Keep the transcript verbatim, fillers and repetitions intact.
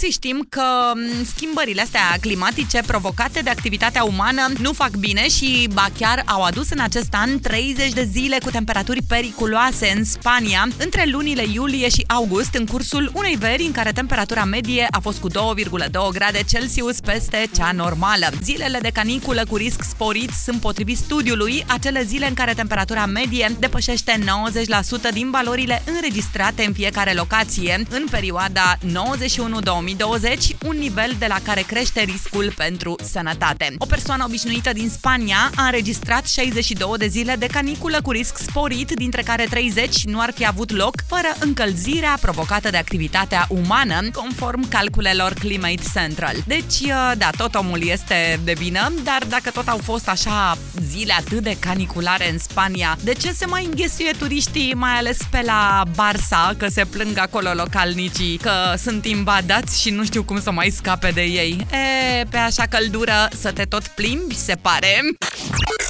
toții știm că schimbările astea climatice provocate de activitatea umană nu fac bine și ba chiar au adus în acest an treizeci de zile cu temperaturi periculoase în Spania, între lunile iulie și august, în cursul unei veri în care temperatura medie a fost cu doi virgulă doi grade Celsius peste cea normală. Zilele de caniculă cu risc sporit sunt, potrivit studiului, acele zile în care temperatura medie depășește nouăzeci la sută din valorile înregistrate în fiecare locație în perioada nouăzeci și unu două mii douăzeci, un nivel de la care crește riscul pentru sănătate. O persoană obișnuită din Spania a înregistrat șaizeci și două de zile de caniculă cu risc sporit, dintre care treizeci nu ar fi avut loc fără încălzirea provocată de activitatea umană, conform calculelor Climate Central. Deci, da, tot omul este de vină, dar dacă tot au fost așa zile atât de caniculare în Spania, de ce se mai înghesuie turiștii, mai ales pe la Barça, că se plâng acolo localnicii că sunt invadați și nu știu cum să mai scape de ei? E, pe așa căldură să te tot plimbi, se pare.